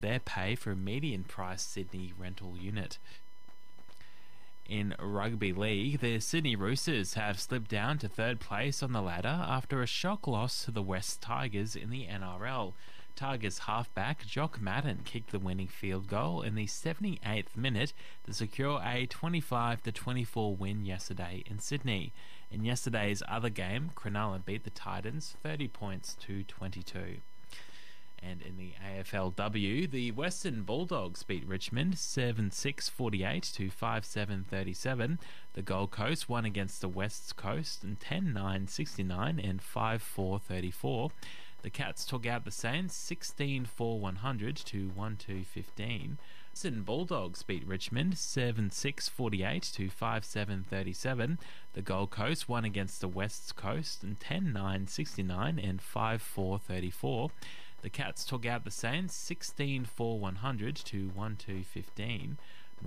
their pay for a median price Sydney rental unit. In rugby league, the Sydney Roosters have slipped down to third place on the ladder after a shock loss to the West Tigers in the NRL. Tigers halfback Jock Madden kicked the winning field goal in the 78th minute to secure a 25-24 win yesterday in Sydney. In yesterday's other game, Cronulla beat the Titans 30 points to 22. And in the AFLW, the Western Bulldogs beat Richmond 7-6-48 to 5-7-37. The Gold Coast won against the West Coast 10-9-69 and 5-4-34. The Cats took out the Saints 16-4-100 to 1-2-15. Western Bulldogs beat Richmond 7-6-48 to 5-7-37. The Gold Coast won against the West Coast 10-9-69 and 5-4-34. The Cats took out the Saints 16-4-100 to 1-2-15.